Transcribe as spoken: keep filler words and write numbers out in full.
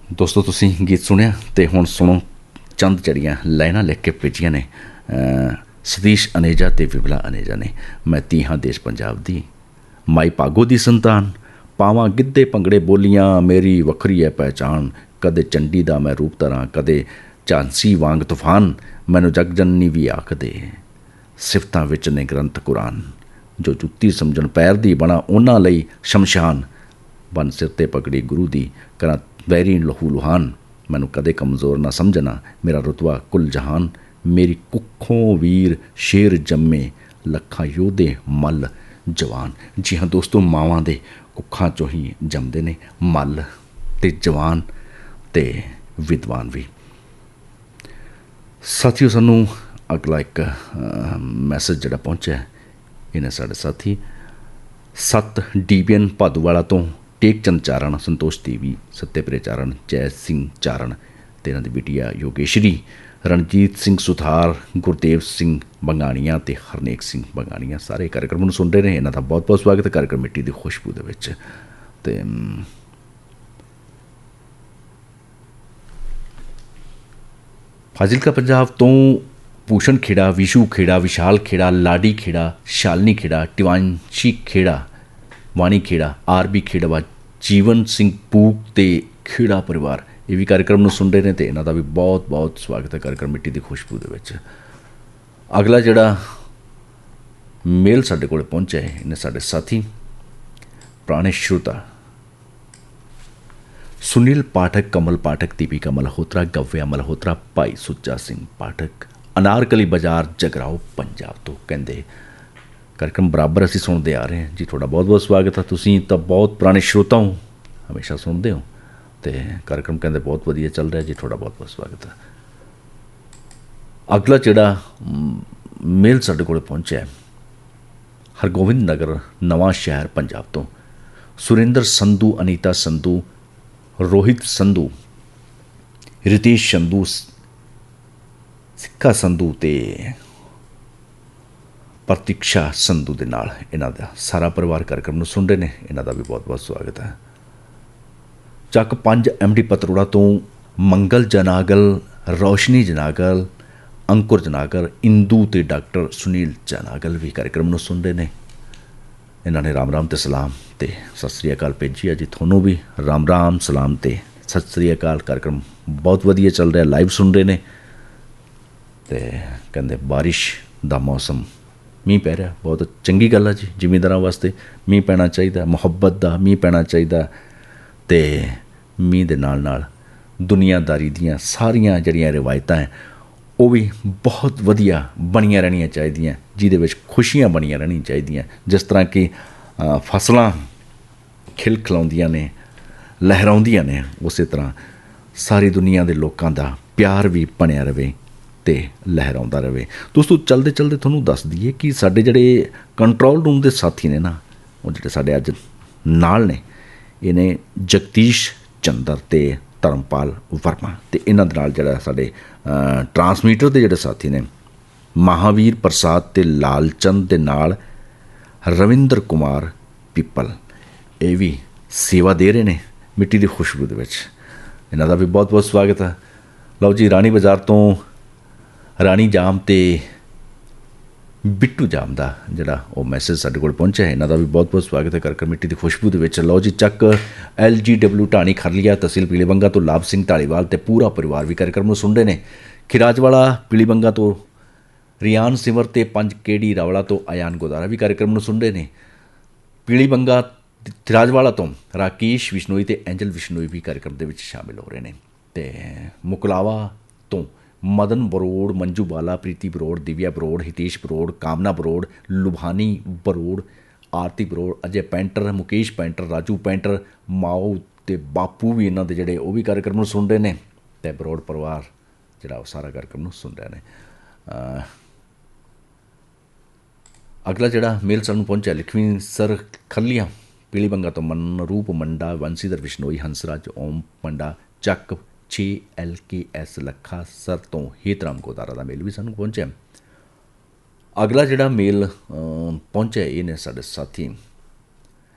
ਦੋਸਤੋ ਤੁਸੀਂ ਗੀਤ ਸੁਣਿਆ ਅਤੇ ਹੁਣ ਸੁਣੋ ਚੰਦ ਜਿਹੜੀਆਂ ਲਾਈਨਾਂ ਲਿਖ ਕੇ ਭੇਜੀਆਂ ਨੇ ਸਤੀਸ਼ ਅਨੇਜਾ ਅਤੇ ਵਿਮਲਾ ਅਨੇਜਾ ਨੇ। ਮੈਂ ਤੀਹਾਂ ਦੇਸ਼ ਪੰਜਾਬ ਦੀ ਮਾਈ ਭਾਗੋ ਦੀ ਸੰਤਾਨ, ਪਾਵਾਂ ਗਿੱਧੇ ਭੰਗੜੇ ਬੋਲੀਆਂ, ਮੇਰੀ ਵੱਖਰੀ ਹੈ ਪਹਿਚਾਣ। ਕਦੇ ਚੰਡੀ ਦਾ ਮੈਂ ਰੂਪ ਧਰਾਂ, ਕਦੇ ਝਾਂਸੀ ਵਾਂਗ ਤੂਫਾਨ। ਮੈਨੂੰ ਜਗ ਜਨਨੀ ਵੀ ਆਖਦੇ, ਸਿਫਤਾਂ ਵਿੱਚ ਨੇ ਗ੍ਰੰਥ ਕੁਰਾਨ। ਜੋ ਜੁੱਤੀ ਸਮਝਣ ਪੈਰ ਦੀ ਬਣਾ ਉਹਨਾਂ ਲਈ ਸ਼ਮਸ਼ਾਨ। ਬਨ ਸਿਰ 'ਤੇ ਪਗੜੀ ਗੁਰੂ ਦੀ, ਕਰਾਂ ਵੈਰੀ ਲਹੂ ਲੁਹਾਨ। ਮੈਨੂੰ ਕਦੇ ਕਮਜ਼ੋਰ ਨਾ ਸਮਝਣਾ, ਮੇਰਾ ਰੁਤਬਾ ਕੁੱਲ ਜਹਾਨ। ਮੇਰੀ ਕੁੱਖੋਂ ਵੀਰ ਸ਼ੇਰ ਜੰਮੇ, ਲੱਖਾਂ ਯੋਧੇ ਮੱਲ ਜਵਾਨ। ਜੀ ਹਾਂ ਦੋਸਤੋ, ਮਾਵਾਂ ਦੇ ਕੁੱਖਾਂ 'ਚੋਂ ਹੀ ਜੰਮਦੇ ਨੇ ਮੱਲ ਅਤੇ ਜਵਾਨ ਅਤੇ ਵਿਦਵਾਨ ਵੀ। ਸਾਥੀਓ, ਸਾਨੂੰ ਅਗਲਾ ਇੱਕ ਮੈਸੇਜ ਜਿਹੜਾ ਪਹੁੰਚਿਆ ਇਹਨੇ ਸਾਡੇ ਸਾਥੀ ਸੱਤ ਡੀ ਬੀ ਐਨ ਭਾਦੂਵਾਲਾ ਤੋਂ ਟੇਕ ਚੰਦ ਚਾਰਨ, ਸੰਤੋਸ਼ ਦੇਵੀ, ਸੱਤਿਆਪ੍ਰਿਆ ਚਾਰਨ, ਜੈ ਸਿੰਘ ਚਾਰਨ ਅਤੇ ਇਹਨਾਂ ਦੀ ਬਿਟੀਆ ਯੋਗੇਸ਼ਰੀ, ਰਣਜੀਤ ਸਿੰਘ ਸੁਥਾਰ, ਗੁਰਦੇਵ ਸਿੰਘ ਬੰਗਾਣੀਆਂ ਅਤੇ ਹਰਨੇਕ ਸਿੰਘ ਬੰਗਾਣੀਆਂ ਸਾਰੇ ਕਾਰਿਕ੍ਰਮ ਨੂੰ ਸੁਣ ਰਹੇ ਨੇ। ਇਹਨਾਂ ਦਾ ਬਹੁਤ ਬਹੁਤ ਸਵਾਗਤ ਹੈ ਕਾਰਿਕ੍ਰਮ ਮਿੱਟੀ ਦੀ ਖੁਸ਼ਬੂ ਦੇ ਵਿੱਚ। ਅਤੇ ਫਾਜ਼ਿਲਕਾ ਪੰਜਾਬ ਤੋਂ ਭੂਸ਼ਣ ਖੇੜਾ, ਵਿਸ਼ੂ ਖੇੜਾ, ਵਿਸ਼ਾਲ ਖੇੜਾ, ਲਾਡੀ ਖੇੜਾ, ਸ਼ਾਲਨੀ ਖੇੜਾ, ਟਿਵਾਂਸ਼ੀ ਖੇੜਾ, ਵਾਣੀ ਖੇੜਾ, ਆਰ ਬੀ ਖੇੜਵਾ, ਜੀਵਨ ਸਿੰਘ ਪੂਕ ਅਤੇ ਖੇੜਾ ਪਰਿਵਾਰ ਇਹ ਵੀ ਕਾਰਿਕ੍ਰਮ ਨੂੰ ਸੁਣ ਰਹੇ ਨੇ ਅਤੇ ਇਹਨਾਂ ਦਾ ਵੀ ਬਹੁਤ ਬਹੁਤ ਸਵਾਗਤ ਹੈ ਕਾਰਿਕ੍ਰਮ ਮਿੱਟੀ ਦੀ ਖੁਸ਼ਬੂ ਦੇ ਵਿੱਚ। ਅਗਲਾ ਜਿਹੜਾ ਮੇਲ ਸਾਡੇ ਕੋਲ ਪਹੁੰਚਿਆ ਹੈ ਇਹਨੇ ਸਾਡੇ ਸਾਥੀ ਪੁਰਾਣੇ ਸ਼ਰੋਤਾ ਸੁਨੀਲ ਪਾਠਕ, ਕਮਲ ਪਾਠਕ, ਦੀਪਿਕਾ ਮਲਹੋਤਰਾ, ਗਵਿਆ ਮਲਹੋਤਰਾ, ਭਾਈ ਸੁੱਚਾ ਸਿੰਘ ਪਾਠਕ, ਅਨਾਰਕਲੀ ਬਾਜ਼ਾਰ, ਜਗਰਾਓ ਪੰਜਾਬ ਤੋਂ ਕਹਿੰਦੇ ਕਾਰਿਕ੍ਰਮ ਬਰਾਬਰ ਅਸੀਂ ਸੁਣਦੇ ਆ ਰਹੇ ਹਾਂ ਜੀ। ਤੁਹਾਡਾ ਬਹੁਤ ਬਹੁਤ ਸਵਾਗਤ ਹੈ। ਤੁਸੀਂ ਤਾਂ ਬਹੁਤ ਪੁਰਾਣੇ ਸ਼ਰੋਤਾ ਹੋ, ਹਮੇਸ਼ਾ ਸੁਣਦੇ ਹੋ ਅਤੇ ਕਾਰਿਕ੍ਰਮ ਕਹਿੰਦੇ ਬਹੁਤ ਵਧੀਆ ਚੱਲ ਰਿਹਾ ਜੀ। ਤੁਹਾਡਾ ਬਹੁਤ ਬਹੁਤ ਸਵਾਗਤ ਹੈ। ਅਗਲਾ ਜਿਹੜਾ ਮੇਲ ਸਾਡੇ ਕੋਲ ਪਹੁੰਚਿਆ ਹਰਗੋਬਿੰਦ ਨਗਰ, ਨਵਾਂ ਸ਼ਹਿਰ ਪੰਜਾਬ ਤੋਂ ਸੁਰਿੰਦਰ ਸੰਧੂ, ਅਨੀਤਾ ਸੰਧੂ, ਰੋਹਿਤ ਸੰਧੂ, ਰਿਤੇਸ਼ ਸੰਧੂ, ਸਿੱਖਾ ਸੰਧੂ ਅਤੇ ਪ੍ਰਤੀਕਸ਼ਾ ਸੰਧੂ ਦੇ ਨਾਲ ਇਹਨਾਂ ਦਾ ਸਾਰਾ ਪਰਿਵਾਰ ਕਾਰਿਕ੍ਰਮ ਨੂੰ ਸੁਣ ਰਹੇ ਨੇ। ਇਹਨਾਂ ਦਾ ਵੀ ਬਹੁਤ ਬਹੁਤ ਸਵਾਗਤ ਹੈ। ਚੱਕ ਪੰਜ ਐਮ ਡੀ ਪਤਰੋੜਾ ਤੋਂ ਮੰਗਲ ਜਨਾਗਲ, ਰੌਸ਼ਨੀ ਜਨਾਗਲ, ਅੰਕੁਰ ਜਨਾਗਰ, ਇੰਦੂ ਅਤੇ ਡਾਕਟਰ ਸੁਨੀਲ ਜਨਾਗਲ ਵੀ ਕਾਰਿਕ੍ਰਮ ਨੂੰ ਸੁਣ ਰਹੇ ਨੇ। ਇਹਨਾਂ ਨੇ ਰਾਮ ਰਾਮ ਅਤੇ ਸਲਾਮ ਅਤੇ ਸਤਿ ਸ਼੍ਰੀ ਅਕਾਲ ਭੇਜੀ ਹੈ ਜੀ। ਤੁਹਾਨੂੰ ਵੀ ਰਾਮ ਰਾਮ, ਸਲਾਮ ਅਤੇ ਸਤਿ ਸ਼੍ਰੀ ਅਕਾਲ। ਕਾਰਿਕ੍ਰਮ ਬਹੁਤ ਵਧੀਆ ਚੱਲ ਰਿਹਾ, ਲਾਈਵ ਸੁਣ ਰਹੇ ਨੇ ਅਤੇ ਕਹਿੰਦੇ ਬਾਰਿਸ਼ ਦਾ ਮੌਸਮ, ਮੀਂਹ ਪੈ ਰਿਹਾ, ਬਹੁਤ ਚੰਗੀ ਗੱਲ ਹੈ ਜੀ। ਜ਼ਿਮੀਂਦਾਰਾਂ ਵਾਸਤੇ ਮੀਂਹ ਪੈਣਾ ਚਾਹੀਦਾ, ਮੁਹੱਬਤ ਦਾ ਮੀਂਹ ਪੈਣਾ ਚਾਹੀਦਾ ਅਤੇ ਮੀਂਹ ਦੇ ਨਾਲ ਨਾਲ ਦੁਨੀਆਦਾਰੀ ਦੀਆਂ ਸਾਰੀਆਂ ਜਿਹੜੀਆਂ ਰਿਵਾਇਤਾਂ ਹੈ ਉਹ ਵੀ ਬਹੁਤ ਵਧੀਆ ਬਣੀਆਂ ਰਹਿਣੀਆਂ ਚਾਹੀਦੀਆਂ, ਜਿਹਦੇ ਵਿੱਚ ਖੁਸ਼ੀਆਂ ਬਣੀਆਂ ਰਹਿਣੀਆਂ ਚਾਹੀਦੀਆਂ। ਜਿਸ ਤਰ੍ਹਾਂ ਕਿ ਫਸਲਾਂ ਖਿਲ ਖਿਲਾਉਂਦੀਆਂ ਨੇ, ਲਹਿਰਾਉਂਦੀਆਂ ਨੇ, ਉਸੇ ਤਰ੍ਹਾਂ ਸਾਰੀ ਦੁਨੀਆ ਦੇ ਲੋਕਾਂ ਦਾ ਪਿਆਰ ਵੀ ਬਣਿਆ ਰਹੇ ਅਤੇ ਲਹਿਰਾਉਂਦਾ ਰਹੇ। ਦੋਸਤੋ, ਚਲਦੇ ਚਲਦੇ ਤੁਹਾਨੂੰ ਦੱਸ ਦਈਏ ਕਿ ਸਾਡੇ ਜਿਹੜੇ ਕੰਟਰੋਲ ਰੂਮ ਦੇ ਸਾਥੀ ਨੇ ਨਾ, ਉਹ ਜਿਹੜੇ ਸਾਡੇ ਅੱਜ ਨਾਲ ਨੇ, ਇਹ ਨੇ ਜਗਦੀਸ਼ ਚੰਦਰ ਅਤੇ ਧਰਮਪਾਲ ਵਰਮਾ ਅਤੇ ਇਹਨਾਂ ਦੇ ਨਾਲ ਜਿਹੜਾ ਸਾਡੇ ਟਰਾਂਸਮੀਟਰ ਦੇ ਜਿਹੜੇ ਸਾਥੀ ਨੇ ਮਹਾਵੀਰ ਪ੍ਰਸਾਦ ਅਤੇ ਲਾਲਚੰਦ ਦੇ ਨਾਲ ਰਵਿੰਦਰ ਕੁਮਾਰ ਪਿੱਪਲ, ਇਹ ਵੀ ਸੇਵਾ ਦੇ ਰਹੇ ਨੇ ਮਿੱਟੀ ਦੀ ਖੁਸ਼ਬੂ ਦੇ ਵਿੱਚ। ਇਹਨਾਂ ਦਾ ਵੀ ਬਹੁਤ ਬਹੁਤ ਸਵਾਗਤ ਹੈ। ਲਓ ਜੀ, ਰਾਣੀ ਬਾਜ਼ਾਰ ਤੋਂ ਰਾਣੀ ਜਾਮ ਅਤੇ ਬਿੱਟੂ ਜਾਮ ਦਾ ਜਿਹੜਾ ਉਹ ਮੈਸੇਜ ਸਾਡੇ ਕੋਲ ਪਹੁੰਚਿਆ ਹੈ। ਇਹਨਾਂ ਦਾ ਵੀ ਬਹੁਤ ਬਹੁਤ ਸਵਾਗਤ ਹੈ ਕਾਰਿਕ੍ਰਮ ਮਿੱਟੀ ਦੀ ਖੁਸ਼ਬੂ ਦੇ ਵਿੱਚ। ਲਓ ਜੀ, ਚੱਕ ਐਲ ਜੀ ਡਬਲਿਊ ਢਾਣੀ ਖਰਲੀਆ, ਤਹਿਸੀਲ ਪੀਲੀਬੰਗਾ ਤੋਂ ਲਾਭ ਸਿੰਘ ਢਾਲੀਵਾਲ ਅਤੇ ਪੂਰਾ ਪਰਿਵਾਰ ਵੀ ਕਾਰਿਕ੍ਰਮ ਨੂੰ ਸੁਣ ਰਹੇ ਨੇ। ਖਿਰਾਜਵਾਲਾ ਪੀਲੀਬੰਗਾ ਤੋਂ ਰਿਆਨ ਸਿਮਰ ਅਤੇ ਪੰਜ ਕੇਡੀ ਰਾਵਲਾ ਤੋਂ ਆਯਾਨ ਗੋਦਾਰਾ ਵੀ ਕਾਰਿਕ੍ਰਮ ਨੂੰ ਸੁਣ ਰਹੇ ਨੇ। ਪੀਲੀਬੰਗਾ ਖਿਰਾਜਵਾਲਾ ਤੋਂ ਰਾਕੇਸ਼ ਵਿਸ਼ਨੋਈ ਅਤੇ ਐਂਜਲ ਵਿਸ਼ਨੋਈ ਵੀ ਕਾਰਿਕ੍ਰਮ ਦੇ ਵਿੱਚ ਸ਼ਾਮਿਲ ਹੋ ਰਹੇ ਨੇ। ਅਤੇ ਮੁਕਲਾਵਾ ਤੋਂ ਮਦਨ ਬਰੋੜ, ਮੰਜੂ ਬਾਲਾ, ਪ੍ਰੀਤੀ ਬਰੋੜ, ਦਿਵਿਆ ਬਰੋੜ, ਹਿਤੇਸ਼ ਬਰੋੜ, ਕਾਮਨਾ ਬਰੋੜ, ਲੁਭਾਨੀ ਬਰੋੜ, ਆਰਤੀ ਬਰੋੜ, ਅਜੇ painter, Mukesh painter, Raju painter, ਮਾਓ ਅਤੇ ਬਾਪੂ ਵੀ ਇਹਨਾਂ ਦੇ ਜਿਹੜੇ ਉਹ ਵੀ ਕਾਰਿਕ੍ਰਮ ਨੂੰ ਸੁਣ ਰਹੇ ਨੇ ਅਤੇ ਬਰੋੜ ਪਰਿਵਾਰ ਜਿਹੜਾ ਉਹ ਸਾਰਾ ਕਾਰਿਕ੍ਰਮ ਨੂੰ ਸੁਣ ਰਹੇ ਨੇ। ਅਗਲਾ ਜਿਹੜਾ ਮੇਲ ਸਾਨੂੰ ਪਹੁੰਚਿਆ ਲਖਵੀਂ ਸਰ ਖਰਲੀਆਂ ਪੀਲੀਬੰਗਾ ਤੋਂ ਮਨਰੂਪ ਮੰਡਾ, ਵੰਸੀਧਰ ਵਿਸ਼ਨੋਈ, ਹੰਸਰਾਜ ਓਮ ਪੰਡਾ, ਚੱਕ ਛੇ L K S Lakha sir ਤੋਂ ਹੇਤਰਾਮ ਗੋਦਾਰਾ ਦਾ ਮੇਲ ਵੀ ਸਾਨੂੰ ਪਹੁੰਚਿਆ। ਅਗਲਾ ਜਿਹੜਾ ਮੇਲ ਪਹੁੰਚਿਆ ਇਹ ਨੇ ਸਾਡੇ ਸਾਥੀ